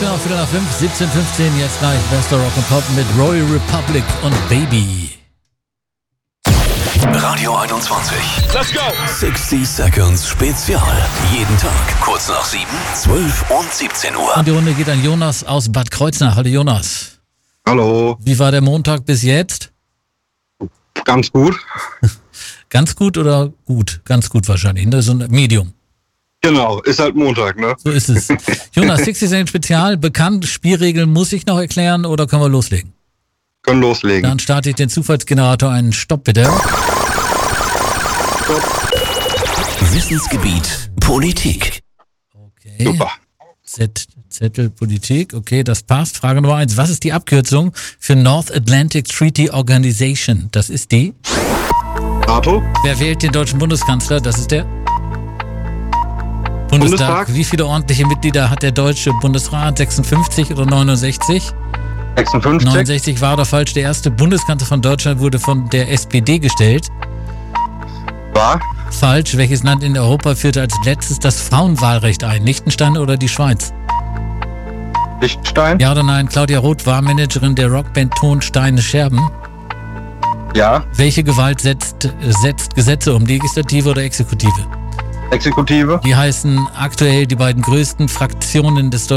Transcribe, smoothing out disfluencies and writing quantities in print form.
genau, 4:05, 17:15, jetzt gleich Bester Rock and Pop mit Royal Republic und Baby. Radio 21. Let's go! 60 Seconds Spezial. Jeden Tag, kurz nach 7, 12 und 17 Uhr. Und die Runde geht an Jonas aus Bad Kreuznach. Hallo Jonas. Hallo. Wie war der Montag bis jetzt? Ganz gut. Ganz gut oder gut? Ganz gut wahrscheinlich, ne? So ein Medium. Genau, ist halt Montag, ne? So ist es. Jonas, 60 Seconds Spezial, bekannt, Spielregeln muss ich noch erklären oder können wir loslegen? Können loslegen. Dann starte ich den Zufallsgenerator. Einen Stopp bitte. Wissensgebiet Politik. Okay. Super. Zettel Politik, okay, das passt. Frage Nummer 1. Was ist die Abkürzung für North Atlantic Treaty Organization? Das ist die. NATO? Wer wählt den deutschen Bundeskanzler? Das ist der Bundestag. Wie viele ordentliche Mitglieder hat der deutsche Bundesrat? 56 oder 69? 56. 69 war oder falsch. Der erste Bundeskanzler von Deutschland wurde von der SPD gestellt. War? Falsch. Welches Land in Europa führte als letztes das Frauenwahlrecht ein? Liechtenstein oder die Schweiz? Liechtenstein? Ja oder nein? Claudia Roth war Managerin der Rockband Ton Steine Scherben. Ja. Welche Gewalt setzt Gesetze um? Legislative oder Exekutive? Exekutive? Wie heißen aktuell die beiden größten Fraktionen des